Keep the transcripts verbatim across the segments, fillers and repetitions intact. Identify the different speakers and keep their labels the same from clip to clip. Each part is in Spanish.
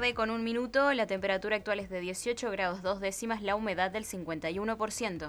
Speaker 1: tarde con un minuto, la temperatura actual es de dieciocho grados dos décimas, la humedad del cincuenta y uno por ciento.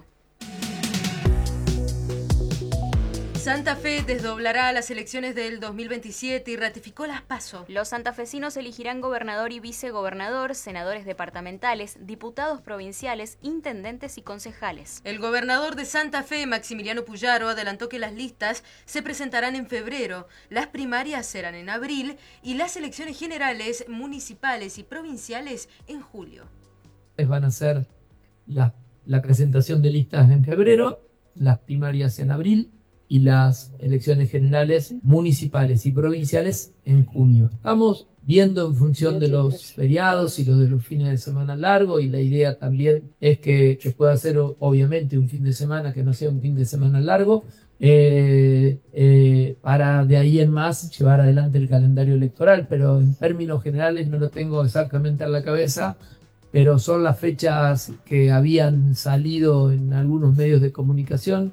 Speaker 2: Santa Fe desdoblará las elecciones del dos mil veintisiete y ratificó las PASO.
Speaker 1: Los santafesinos elegirán gobernador y vicegobernador, senadores departamentales, diputados provinciales, intendentes y concejales.
Speaker 2: El gobernador de Santa Fe, Maximiliano Puyaro, adelantó que las listas se presentarán en febrero, las primarias serán en abril y las elecciones generales, municipales y provinciales en julio.
Speaker 3: Van a ser la, la presentación de listas en febrero, las primarias en abril y las elecciones generales municipales y provinciales en junio. Estamos viendo en función de los feriados y los de los fines de semana largos, y la idea también es que, que pueda ser obviamente un fin de semana que no sea un fin de semana largo, eh, eh, para de ahí en más llevar adelante el calendario electoral, pero en términos generales no lo tengo exactamente en la cabeza, pero son las fechas que habían salido en algunos medios de comunicación.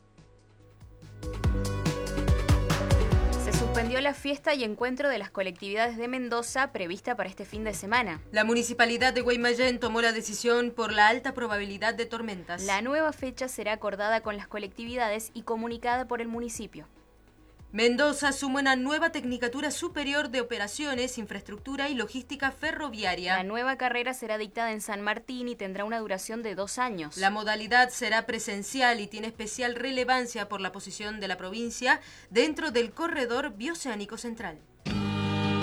Speaker 1: Suspendió la fiesta y encuentro de las colectividades de Mendoza prevista para este fin de semana.
Speaker 2: La municipalidad de Guaymallén tomó la decisión por la alta probabilidad de tormentas.
Speaker 1: La nueva fecha será acordada con las colectividades y comunicada por el municipio.
Speaker 2: Mendoza suma una nueva Tecnicatura Superior de Operaciones, Infraestructura y Logística Ferroviaria.
Speaker 1: La nueva carrera será dictada en San Martín y tendrá una duración de dos años.
Speaker 2: La modalidad será presencial y tiene especial relevancia por la posición de la provincia dentro del corredor bioceánico central.